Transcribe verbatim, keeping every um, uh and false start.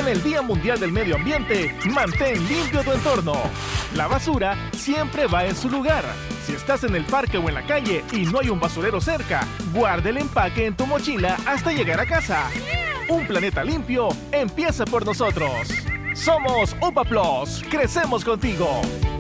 En el Día Mundial del Medio Ambiente, mantén limpio tu entorno. La basura siempre va en su lugar. Si estás en el parque o en la calle y no hay un basurero cerca, guarda el empaque en tu mochila hasta llegar a casa. Un planeta limpio empieza por nosotros. Somos UPA Plus. Crecemos contigo.